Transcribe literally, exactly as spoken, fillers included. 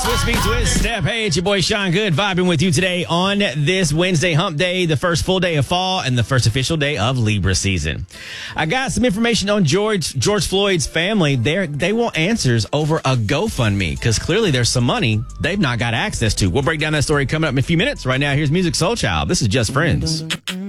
Swiss Beats with Step. Hey, it's your boy Sean Good vibing with you today on this Wednesday hump day, the first full day of fall and the first official day of Libra season. I got some information on George George Floyd's family. They they want answers over a GoFundMe because clearly there's some money they've not got access to. We'll break down that story coming up in a few minutes. Right now, here's Music Soul Child. This is Just Friends.